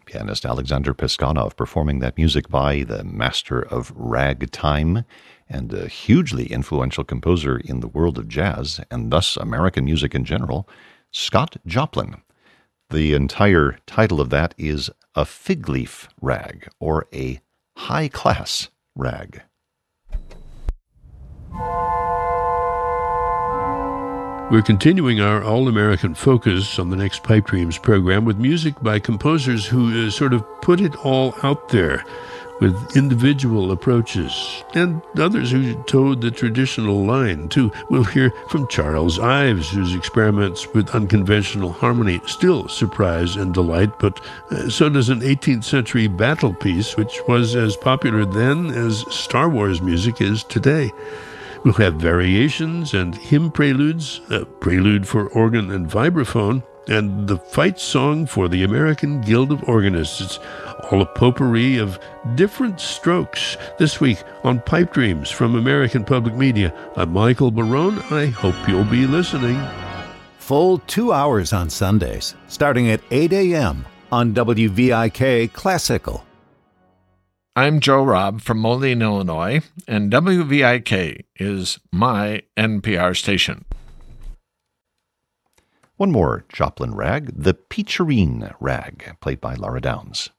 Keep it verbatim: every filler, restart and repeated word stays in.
Pianist Alexander Piskanov performing that music by the master of ragtime and a hugely influential composer in the world of jazz and thus American music in general, Scott Joplin. The entire title of that is A Fig Leaf Rag, or a high-class rag. We're continuing our All-American focus on the next Pipe Dreams program with music by composers who uh, sort of put it all out there with individual approaches, and others who towed the traditional line, too. We'll hear from Charles Ives, whose experiments with unconventional harmony still surprise and delight, but uh, so does an eighteenth century battle piece, which was as popular then as Star Wars music is today. We'll have variations and hymn preludes, a prelude for organ and vibraphone, and the fight song for the American Guild of Organists. It's all a potpourri of different strokes. This week on Pipe Dreams from American Public Media, I'm Michael Barone. I hope you'll be listening. Full two hours on Sundays, starting at eight a.m. on W V I K Classical. I'm Joe Robb from Moline, Illinois, and W V I K is my N P R station. One more Joplin rag, the Peacherine Rag, played by Laura Downs.